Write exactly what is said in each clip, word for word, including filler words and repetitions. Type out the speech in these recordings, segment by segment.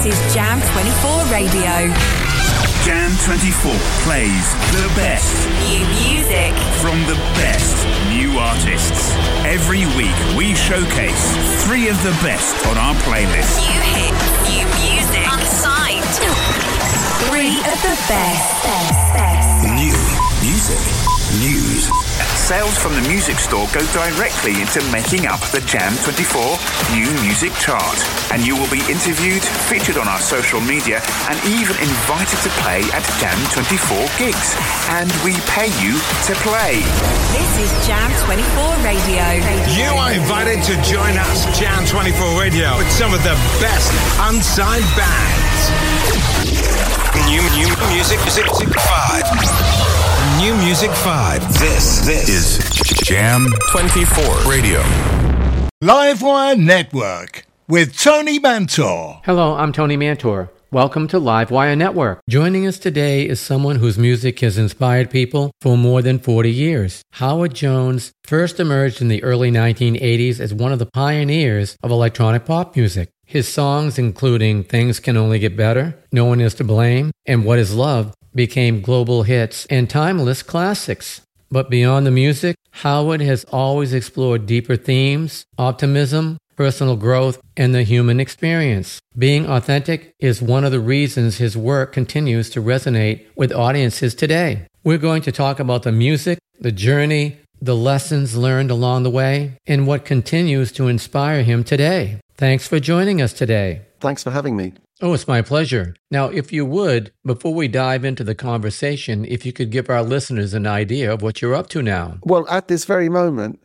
This is Jam twenty-four Radio. Jam twenty-four plays the best New music from the best new artists. Every week we showcase three of the best on our playlist. New hits, new music, unsigned. Three of the best, best, best. New music news. Sales from the music store go directly into making up the Jam twenty-four New Music Chart. And you will be interviewed, featured on our social media, and even invited to play at Jam twenty-four gigs. And we pay you to play. This is Jam twenty-four Radio. You are invited to join us, Jam twenty-four Radio, with some of the best unsigned bands. New, new music, music, five. New Music five. This, this is Jam twenty-four Radio. Livewire Network with Tony Mantor. Hello, I'm Tony Mantor. Welcome to Livewire Network. Joining us today is someone whose music has inspired people for more than forty years. Howard Jones first emerged in the early nineteen eighties as one of the pioneers of electronic pop music. His songs, including Things Can Only Get Better, No One Is to Blame, and What Is Love, became global hits and timeless classics. But beyond the music, Howard has always explored deeper themes, optimism, personal growth, and the human experience. Being authentic is one of the reasons his work continues to resonate with audiences today. We're going to talk about the music, the journey, the lessons learned along the way, and what continues to inspire him today. Thanks for joining us today. Thanks for having me. Oh, it's my pleasure. Now, if you would, before we dive into the conversation, if you could give our listeners an idea of what you're up to now. Well, at this very moment,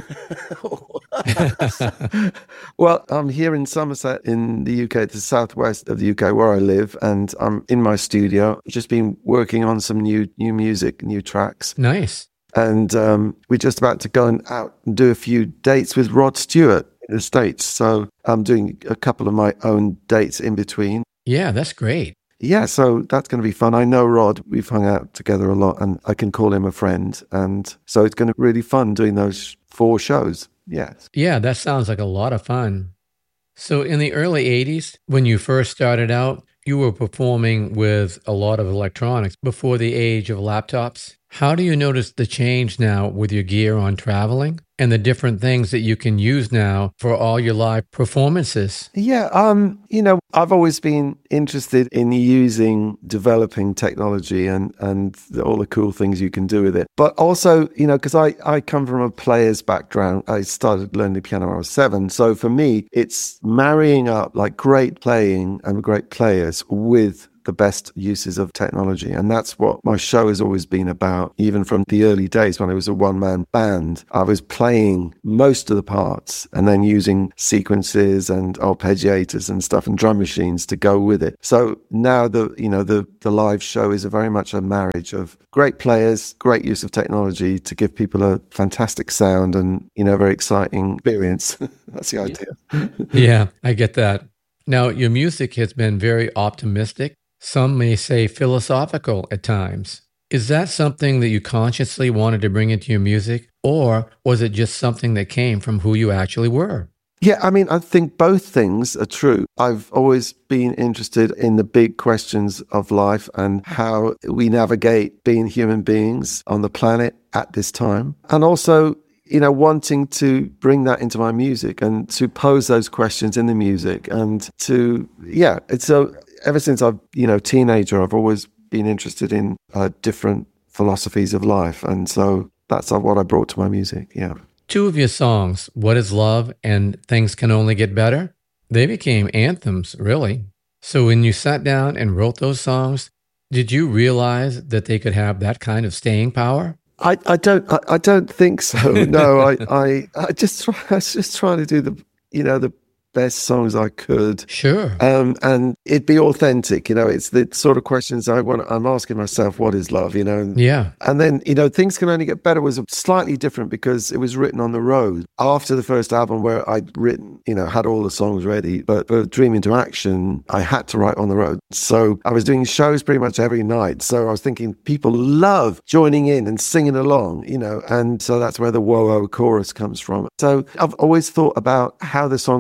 well, I'm here in Somerset in the U K, the southwest of the U K where I live, and I'm in my studio, just been working on some new new music, new tracks. Nice. And um, we're just about to go and out and do a few dates with Rod Stewart in the States. So I'm doing a couple of my own dates in between. Yeah, that's great. Yeah, so that's going to be fun. I know Rod. We've hung out together a lot, and I can call him a friend. And so it's going to be really fun doing those four shows. Yes. Yeah, that sounds like a lot of fun. So in the early eighties, when you first started out, you were performing with a lot of electronics before the age of laptops. How do you notice the change now with your gear on traveling and the different things that you can use now for all your live performances? Yeah, um, you know, I've always been interested in using, developing technology and, and the, all the cool things you can do with it. But also, you know, because I, I come from a player's background. I started learning the piano when I was seven. So for me, it's marrying up like great playing and great players with the best uses of technology. And that's what my show has always been about. Even from the early days when it was a one-man band, I was playing most of the parts and then using sequences and arpeggiators and stuff and drum machines to go with it. So now the, you know, the, the live show is a very much a marriage of great players, great use of technology to give people a fantastic sound and, you know, very exciting experience. That's the idea. Yeah, I get that. Now, your music has been very optimistic. Some may say philosophical at times. Is that something that you consciously wanted to bring into your music, or was it just something that came from who you actually were? Yeah, I mean, I think both things are true. I've always been interested in the big questions of life and how we navigate being human beings on the planet at this time. And also, you know, wanting to bring that into my music and to pose those questions in the music and to, yeah, it's so... Ever since I've, you know, teenager, I've always been interested in uh, different philosophies of life. And so that's what I brought to my music, yeah. Two of your songs, What Is Love and Things Can Only Get Better, they became anthems, really. So when you sat down and wrote those songs, did you realize that they could have that kind of staying power? I, I don't I, I don't think so. No, I, I, I just try, I was just trying to do the, you know, the best songs I could. Sure. Um, and it'd be authentic, you know, it's the sort of questions I want, I'm asking myself, what is love, you know? And, yeah. And then, you know, Things Can Only Get Better was slightly different because it was written on the road. After the first album where I'd written, you know, had all the songs ready, but for Dream Into Action, I had to write on the road. So I was doing shows pretty much every night. So I was thinking people love joining in and singing along, you know, and so that's where the whoa-oh chorus comes from. So I've always thought about how the songs will play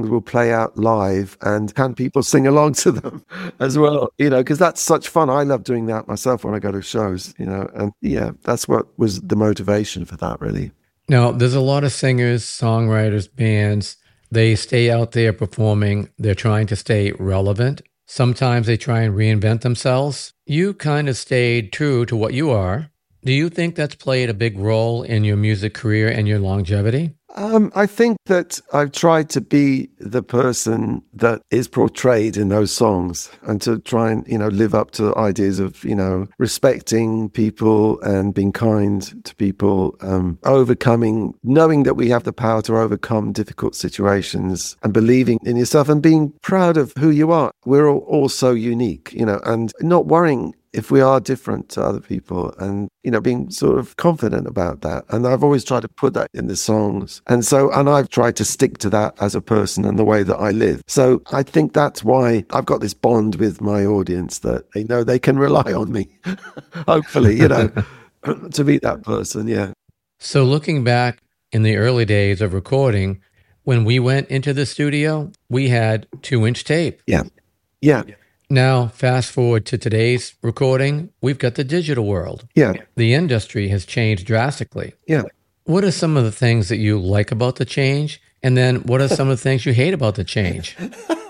play out live, and can people sing along to them as well? You know, because that's such fun. I love doing that myself when I go to shows, you know, and yeah, that's what was the motivation for that, really. Now, there's a lot of singers, songwriters, bands, they stay out there performing. They're trying to stay relevant. Sometimes they try and reinvent themselves. You kind of stayed true to what you are. Do you think that's played a big role in your music career and your longevity? Um, I think that I've tried to be the person that is portrayed in those songs, and to try and, you know, live up to ideas of, you know, respecting people and being kind to people, um, overcoming, knowing that we have the power to overcome difficult situations, and believing in yourself and being proud of who you are. We're all, all so unique, you know, and not worrying if we are different to other people, and, you know, being sort of confident about that. And I've always tried to put that in the songs. And so, and I've tried to stick to that as a person and the way that I live. So I think that's why I've got this bond with my audience, that they know they can rely on me, hopefully, you know, to be that person. Yeah. So looking back in the early days of recording, when we went into the studio, we had two inch tape. Yeah. Yeah. Now, fast forward to today's recording, we've got the digital world. Yeah. The industry has changed drastically. Yeah. What are some of the things that you like about the change? And then what are some of the things you hate about the change?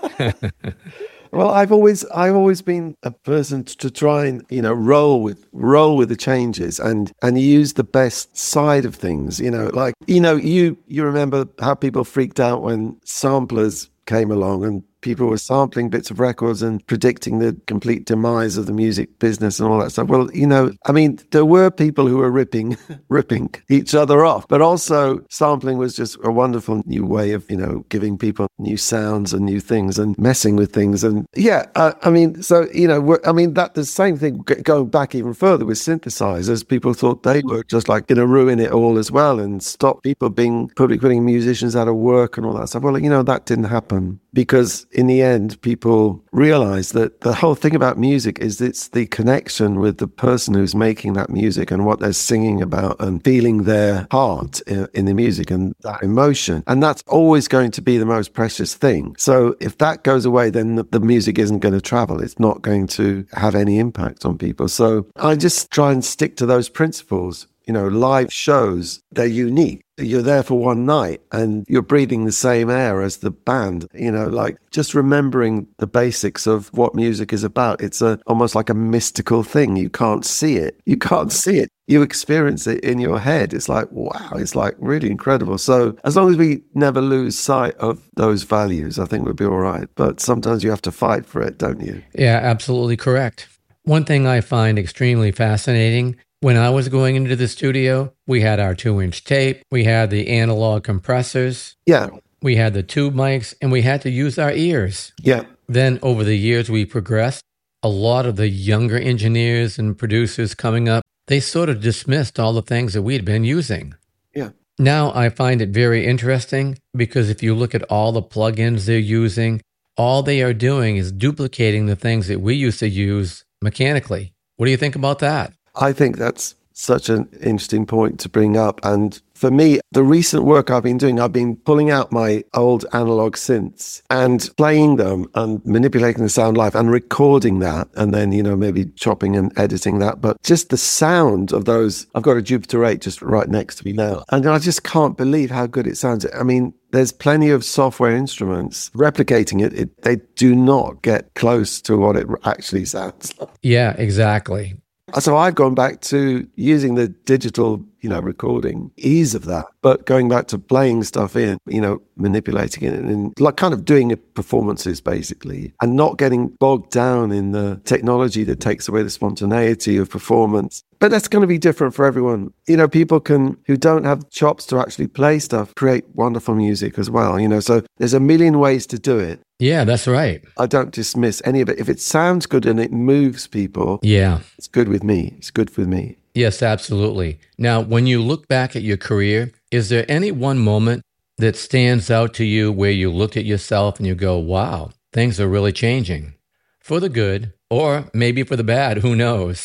Well, I've always I've always been a person to try and, you know, roll with roll with the changes and and use the best side of things. You know, like, you know, you you remember how people freaked out when samplers came along and people were sampling bits of records and predicting the complete demise of the music business and all that stuff. Well, you know, I mean, there were people who were ripping, ripping each other off, but also sampling was just a wonderful new way of, you know, giving people new sounds and new things and messing with things. And yeah, uh, I mean, so, you know, we're, I mean, that the same thing going back even further with synthesizers. People thought they were just like going to ruin it all as well and stop people being public, putting musicians out of work and all that stuff. Well, you know, that didn't happen, because in the end, people realize that the whole thing about music is it's the connection with the person who's making that music and what they're singing about and feeling their heart in, in the music and that emotion. And that's always going to be the most precious thing. So if that goes away, then the, the music isn't going to travel. It's not going to have any impact on people. So I just try and stick to those principles. You know, live shows, they're unique. You're there for one night and you're breathing the same air as the band, you know, like just remembering the basics of what music is about. It's a almost like a mystical thing. You can't see it. You can't see it. You experience it in your head. It's like, wow, it's like really incredible. So as long as we never lose sight of those values, I think we'll be all right. But sometimes you have to fight for it, don't you? Yeah, absolutely correct. One thing I find extremely fascinating, when I was going into the studio, we had our two inch tape, we had the analog compressors, yeah, we had the tube mics, and we had to use our ears. Yeah. Then over the years we progressed. A lot of the younger engineers and producers coming up, they sort of dismissed all the things that we'd been using. Yeah. Now I find it very interesting, because if you look at all the plugins they're using, all they are doing is duplicating the things that we used to use mechanically. What do you think about that? I think that's such an interesting point to bring up. And for me, the recent work I've been doing, I've been pulling out my old analog synths and playing them and manipulating the sound live and recording that. And then, you know, maybe chopping and editing that. But just the sound of those, I've got a Jupiter eight just right next to me now. And I just can't believe how good it sounds. I mean, there's plenty of software instruments replicating it. it. They do not get close to what it actually sounds like. Yeah, exactly. So I've gone back to using the digital, you know, recording, ease of that, but going back to playing stuff in, you know, manipulating it and like kind of doing it performances basically, and not getting bogged down in the technology that takes away the spontaneity of performance. But that's going to be different for everyone. You know, people can, who don't have chops to actually play stuff, create wonderful music as well, you know, so there's a million ways to do it. Yeah, that's right. I don't dismiss any of it. If it sounds good and it moves people, yeah, it's good with me. It's good with me. Yes, absolutely. Now, when you look back at your career, is there any one moment that stands out to you where you looked at yourself and you go, wow, things are really changing for the good, or maybe for the bad, who knows?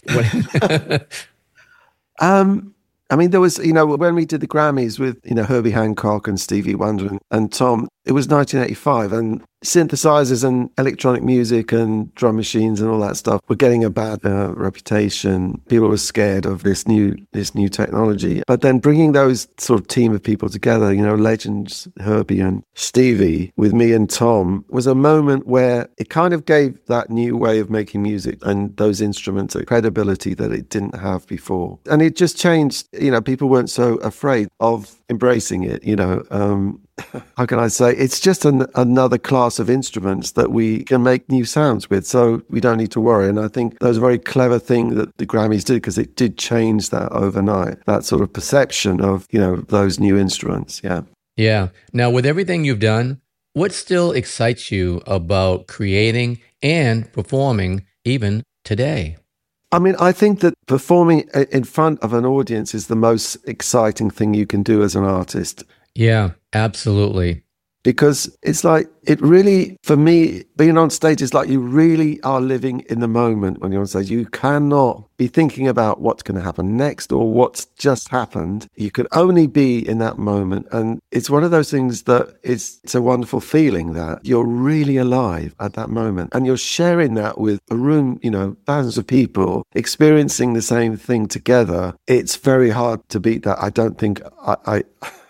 um, I mean, there was, you know, when we did the Grammys with, you know, Herbie Hancock and Stevie Wonder and, and Tom, it was nineteen eighty-five, and synthesizers and electronic music and drum machines and all that stuff were getting a bad uh, reputation. People were scared of this new this new technology. But then bringing those sort of team of people together, you know, legends Herbie and Stevie with me and Tom, was a moment where it kind of gave that new way of making music and those instruments a credibility that it didn't have before. And it just changed, you know, people weren't so afraid of embracing it, you know. Um, how can I say? It's just an, another class of instruments that we can make new sounds with, so we don't need to worry. And I think that was a very clever thing that the Grammys did, because it did change that overnight, that sort of perception of, you know, those new instruments. Yeah. Yeah. Now, with everything you've done, what still excites you about creating and performing even today? I mean, I think that performing in front of an audience is the most exciting thing you can do as an artist. Yeah, absolutely. Because it's like, it really, for me, being on stage is like you really are living in the moment when you're on stage. You cannot be thinking about what's going to happen next or what's just happened. You can only be in that moment. And it's one of those things that is, it's a wonderful feeling that you're really alive at that moment. And you're sharing that with a room, you know, thousands of people experiencing the same thing together. It's very hard to beat that. I don't think I... I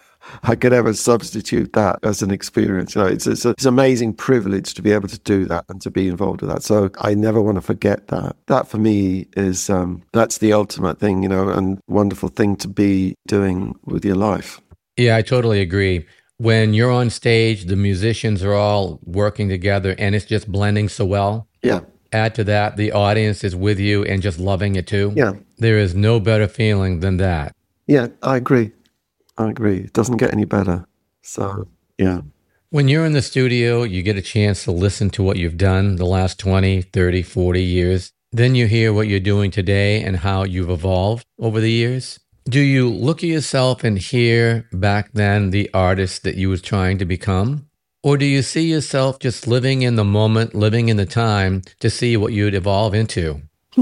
I could ever substitute that as an experience. You know, it's, it's, a, it's an amazing privilege to be able to do that and to be involved with that. So I never want to forget that. That for me is, um, that's the ultimate thing, you know, and wonderful thing to be doing with your life. Yeah, I totally agree. When you're on stage, the musicians are all working together and it's just blending so well. Yeah. Add to that, the audience is with you and just loving it too. Yeah. There is no better feeling than that. Yeah, I agree. I agree. It doesn't get any better. So, yeah. When you're in the studio, you get a chance to listen to what you've done the last twenty, thirty, forty years. Then you hear what you're doing today and how you've evolved over the years. Do you look at yourself and hear back then the artist that you was trying to become? Or do you see yourself just living in the moment, living in the time to see what you'd evolve into?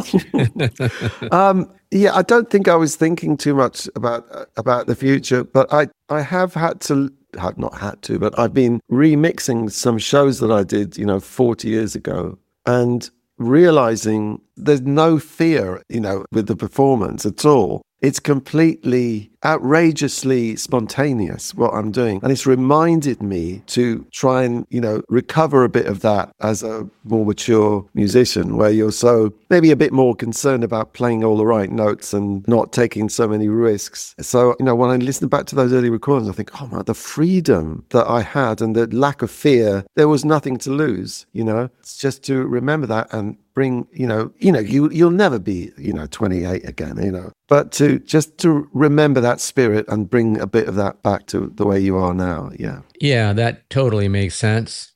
um, yeah, I don't think I was thinking too much about uh, about the future, but I, I have had to, have not had to, but I've been remixing some shows that I did, you know, forty years ago, and realizing there's no fear, you know, with the performance at all. It's completely outrageously spontaneous what I'm doing. And it's reminded me to try and, you know, recover a bit of that as a more mature musician, where you're so maybe a bit more concerned about playing all the right notes and not taking so many risks. So, you know, when I listen back to those early recordings, I think, oh my, the freedom that I had and the lack of fear, there was nothing to lose, you know. It's just to remember that and bring, you know, you know, you, you'll never be, you know, twenty-eight again, you know, but to just to remember that spirit and bring a bit of that back to the way you are now. Yeah. Yeah, that totally makes sense.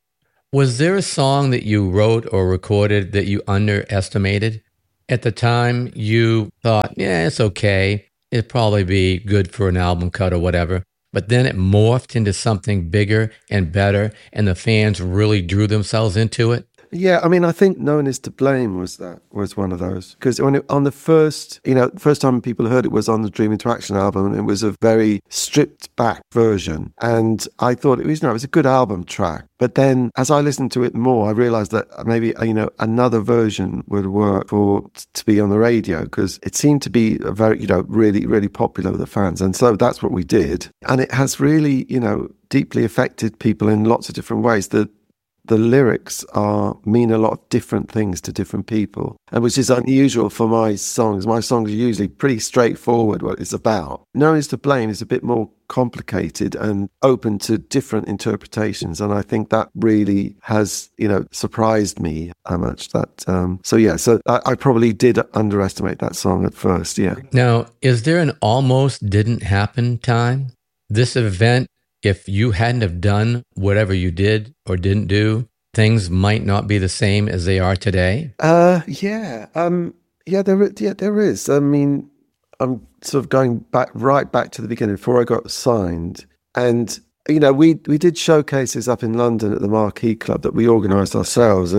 Was there a song that you wrote or recorded that you underestimated? At the time, you thought, yeah, it's okay. It'd probably be good for an album cut or whatever. But then it morphed into something bigger and better, and the fans really drew themselves into it. Yeah, I mean, I think No One Is to Blame was that was one of those, because when it, on the first, you know, first time people heard it was on the Dream Interaction album, and it was a very stripped back version, and I thought it was, you know, it was a good album track. But then, as I listened to it more, I realised that maybe, you know, another version would work for to be on the radio, because it seemed to be a very, you know, really, really popular with the fans, and so that's what we did, and it has really, you know, deeply affected people in lots of different ways. The The lyrics are mean a lot of different things to different people, and which is unusual for my songs. My songs are usually pretty straightforward what it's about. No One Is to Blame is a bit more complicated and open to different interpretations, and I think that really has, you know, surprised me how much that. Um, so yeah, so I, I probably did underestimate that song at first. Yeah. Now, is there an almost didn't happen time? This event, if you hadn't have done whatever you did or didn't do, things might not be the same as they are today? Uh, yeah. Um, yeah, there, yeah, there is. I mean, I'm sort of going back, right back to the beginning, before I got signed. And, you know, we, we did showcases up in London at the Marquee Club that we organised ourselves. And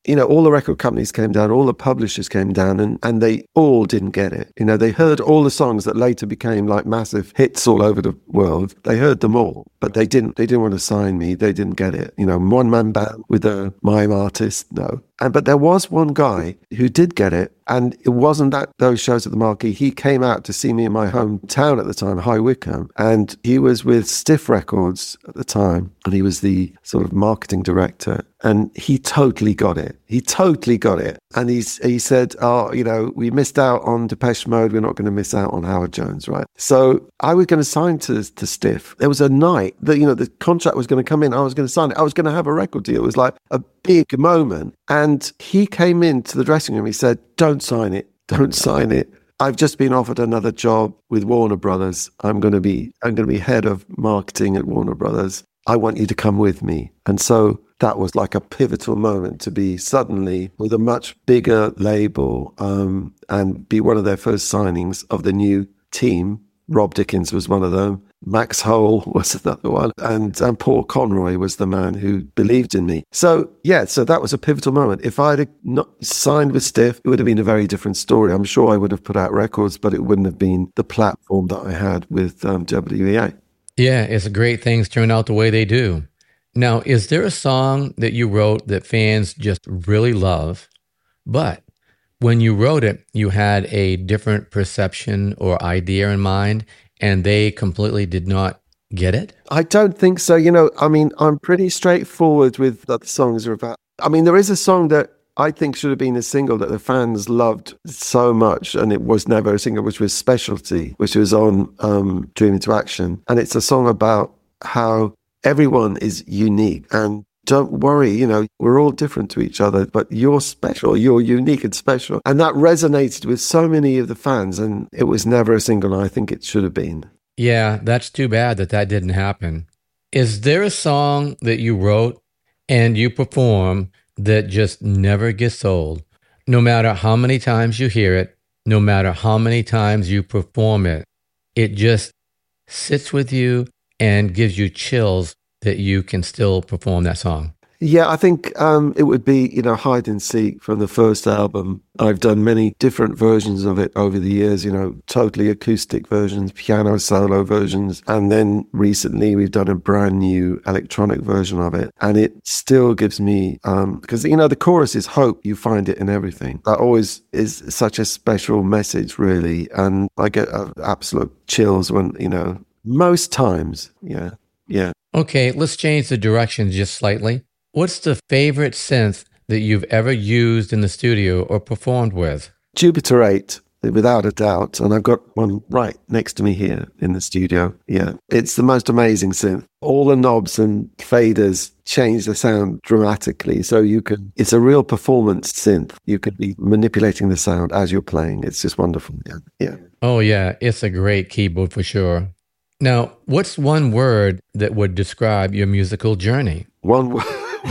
you know, all the record companies came down, all the publishers came down, and, and they all didn't get it. You know, they heard all the songs that later became like massive hits all over the world. They heard them all, but they didn't, they didn't want to sign me. They didn't get it. You know, one man band with a mime artist, no. And, but there was one guy who did get it, and it wasn't at those shows at the Marquee. He came out to see me in my hometown at the time, High Wycombe, and he was with Stiff Records at the time, and he was the sort of marketing director, and he totally got it. He totally got it. And he's, he said, oh, you know, we missed out on Depeche Mode. We're not going to miss out on Howard Jones, right? So I was going to sign to, to Stiff. There was a night that, you know, the contract was going to come in. I was going to sign it. I was going to have a record deal. It was like a big moment. And he came into the dressing room. He said, don't sign it. Don't sign it. I've just been offered another job with Warner Brothers. I'm going to be, I'm going to be head of marketing at Warner Brothers. I want you to come with me. And so that was like a pivotal moment to be suddenly with a much bigger label um, and be one of their first signings of the new team. Rob Dickens was one of them. Max Hole was another one. And, and Paul Conroy was the man who believed in me. So, yeah, so that was a pivotal moment. If I'd have not signed with Stiff, it would have been a very different story. I'm sure I would have put out records, but it wouldn't have been the platform that I had with um, W E A. Yeah, it's great things turn out the way they do. Now, is there a song that you wrote that fans just really love, but when you wrote it, you had a different perception or idea in mind, and they completely did not get it? I don't think so. You know, I mean, I'm pretty straightforward with what the songs are about. I mean, there is a song that I think should have been a single that the fans loved so much, and it was never a single, which was Specialty, which was on um, Dream Into Action. And it's a song about how everyone is unique, and don't worry, you know, we're all different to each other, but you're special, you're unique and special. And that resonated with so many of the fans, and it was never a single, and I think it should have been. Yeah, that's too bad that that didn't happen. Is there a song that you wrote and you perform that just never gets old? No matter how many times you hear it, no matter how many times you perform it, it just sits with you and gives you chills that you can still perform that song? Yeah, I think um, it would be, you know, Hide and Seek from the first album. I've done many different versions of it over the years, you know, totally acoustic versions, piano solo versions. And then recently we've done a brand new electronic version of it. And it still gives me, um, because, you know, the chorus is hope. You find it in everything. That always is such a special message, really. And I get uh, absolute chills when, you know, most times. Yeah. Yeah. Okay, let's change the direction just slightly. What's the favorite synth that you've ever used in the studio or performed with? Jupiter eight, without a doubt. And I've got one right next to me here in the studio. Yeah, it's the most amazing synth. All the knobs and faders change the sound dramatically. So you can, it's a real performance synth. You could be manipulating the sound as you're playing. It's just wonderful. Yeah. Yeah. Oh, yeah, it's a great keyboard for sure. Now, what's one word that would describe your musical journey? One word.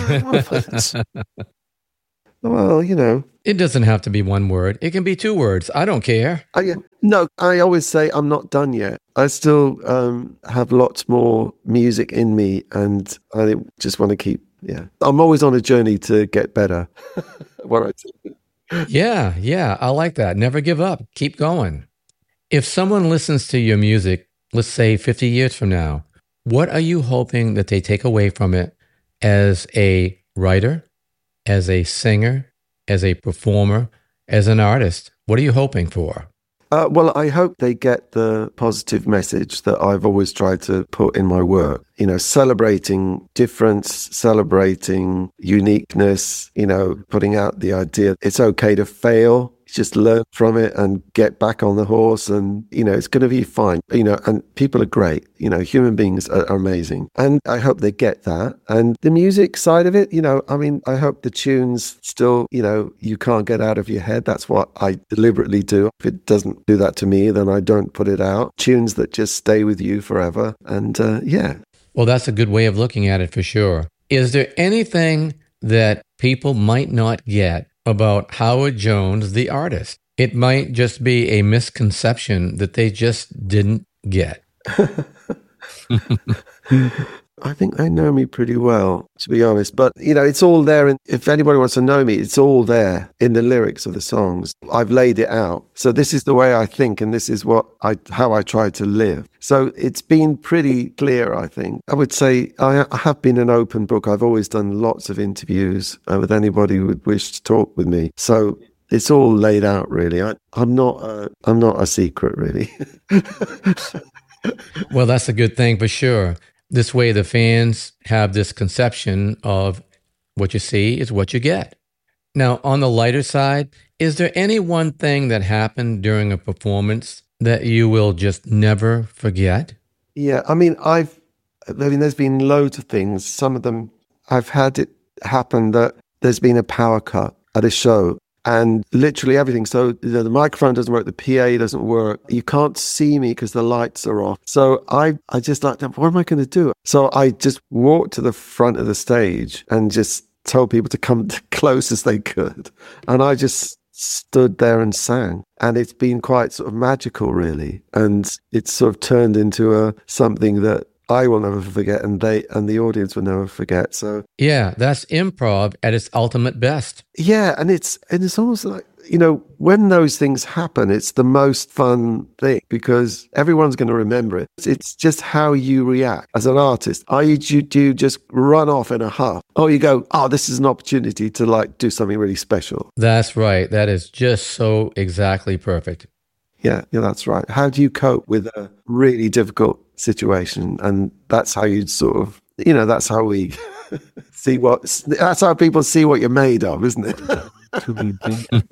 Well, you know. It doesn't have to be one word. It can be two words. I don't care. I, no, I always say I'm not done yet. I still um, have lots more music in me, and I just want to keep, yeah. I'm always on a journey to get better. What I do. Yeah, yeah, I like that. Never give up. Keep going. If someone listens to your music, let's say fifty years from now, what are you hoping that they take away from it as a writer, as a singer, as a performer, as an artist? What are you hoping for? Uh, well, I hope they get the positive message that I've always tried to put in my work. You know, celebrating difference, celebrating uniqueness, you know, putting out the idea it's okay to fail. Just learn from it and get back on the horse, and, you know, it's going to be fine. You know, and people are great. You know, human beings are, are amazing. And I hope they get that. And the music side of it, you know, I mean, I hope the tunes still, you know, you can't get out of your head. That's what I deliberately do. If it doesn't do that to me, then I don't put it out. Tunes that just stay with you forever. And uh, yeah. Well, that's a good way of looking at it for sure. Is there anything that people might not get about Howard Jones, the artist? It might just be a misconception that they just didn't get. I think they know me pretty well, to be honest. But, you know, it's all there. And if anybody wants to know me, it's all there in the lyrics of the songs. I've laid it out. So this is the way I think, and this is what I, how I try to live. So it's been pretty clear, I think. I would say I have been an open book. I've always done lots of interviews uh, with anybody who would wish to talk with me. So it's all laid out, really. I, I'm not a, I'm not a secret, really. Well, that's a good thing for sure. This way the fans have this conception of what you see is what you get. Now, on the lighter side, is there any one thing that happened during a performance that you will just never forget? Yeah, I mean, I've, I mean, there's been loads of things. Some of them, I've had it happen that there's been a power cut at a show. And literally everything. So you know, the microphone doesn't work, the P A doesn't work. You can't see me because the lights are off. So I, I just like, what am I going to do? So I just walked to the front of the stage and just told people to come as close as they could. And I just stood there and sang. And it's been quite sort of magical, really. And it's sort of turned into a something that I will never forget, and they and the audience will never forget. So yeah, that's improv at its ultimate best. Yeah, and it's and it's almost like, you know, when those things happen, it's the most fun thing because everyone's going to remember it. It's just how you react as an artist. Are you do you just run off in a huff, or you go, oh, this is an opportunity to like do something really special? That's right. That is just so exactly perfect. Yeah, yeah, that's right. How do you cope with a really difficult situation? And that's how you sort of, you know, that's how we see what, that's how people see what you're made of, isn't it?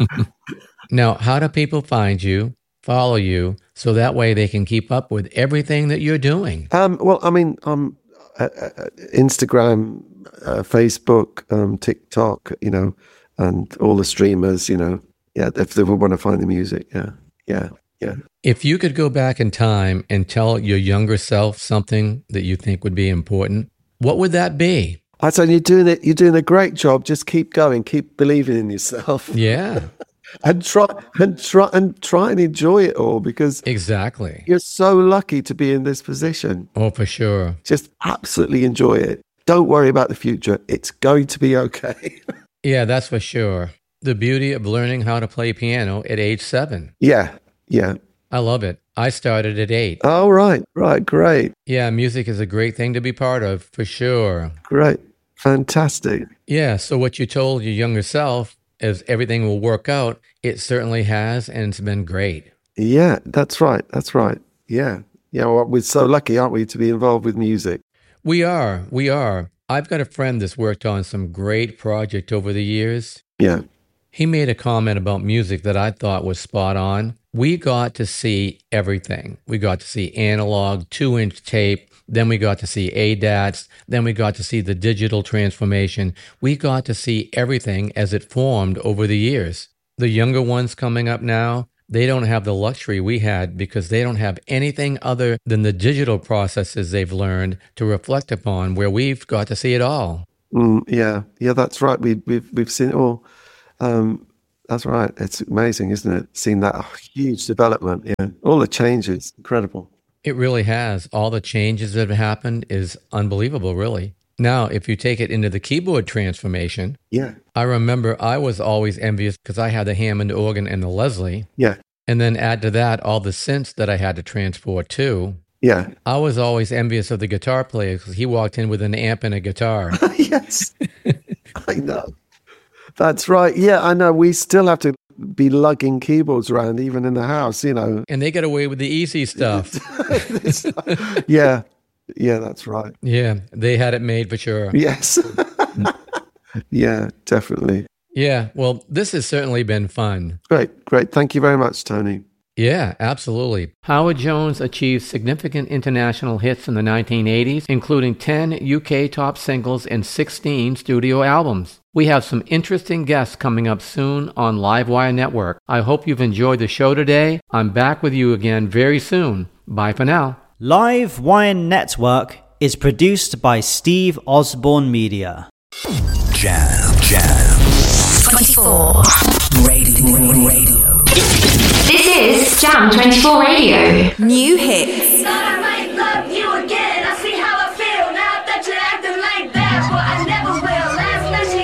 Now, how do people find you, follow you, so that way they can keep up with everything that you're doing? Um, well, I mean, um, uh, uh, Instagram, uh, Facebook, um, TikTok, you know, and all the streamers, you know, yeah, if they want to find the music, yeah, yeah. Yeah. If you could go back in time and tell your younger self something that you think would be important, what would that be? I'd say you're doing it. You're doing a great job. Just keep going. Keep believing in yourself. Yeah. and try and try and try and enjoy it all because exactly you're so lucky to be in this position. Oh, for sure. Just absolutely enjoy it. Don't worry about the future. It's going to be okay. Yeah, that's for sure. The beauty of learning how to play piano at age seven. Yeah. Yeah. I love it. I started at eight. Oh, right. Right. Great. Yeah. Music is a great thing to be part of, for sure. Great. Fantastic. Yeah. So what you told your younger self is everything will work out. It certainly has, and it's been great. Yeah, that's right. That's right. Yeah. Yeah. Well, we're so lucky, aren't we, to be involved with music? We are. We are. I've got a friend that's worked on some great project over the years. Yeah. He made a comment about music that I thought was spot on. We got to see everything. We got to see analog, two-inch tape. Then we got to see A D A Ts. Then we got to see the digital transformation. We got to see everything as it formed over the years. The younger ones coming up now, they don't have the luxury we had because they don't have anything other than the digital processes they've learned to reflect upon, where we've got to see it all. Mm, yeah, yeah, that's right. We, we've we've seen it all. Um, that's right. It's amazing, isn't it? Seeing that huge development. Yeah, all the changes, incredible. It really has. All the changes that have happened is unbelievable, really. Now, if you take it into the keyboard transformation, yeah, I remember I was always envious because I had the Hammond organ and the Leslie. Yeah. And then add to that all the synths that I had to transport too. Yeah. I was always envious of the guitar player because he walked in with an amp and a guitar. Yes. I know. That's right. Yeah, I know. We still have to be lugging keyboards around even in the house, you know. And they get away with the easy stuff. Yeah. Yeah, that's right. Yeah, they had it made for sure. Yes. Yeah, definitely. Yeah, well, this has certainly been fun. Great, great. Thank you very much, Tony. Yeah, absolutely. Howard Jones achieved significant international hits in the nineteen eighties, including ten U K top singles and sixteen studio albums. We have some interesting guests coming up soon on Livewire Network. I hope you've enjoyed the show today. I'm back with you again very soon. Bye for now. Livewire Network is produced by Steve Osborne Media. Jam, Jam. twenty-four Radio. Radio. This is Jam twenty-four Radio. New hits.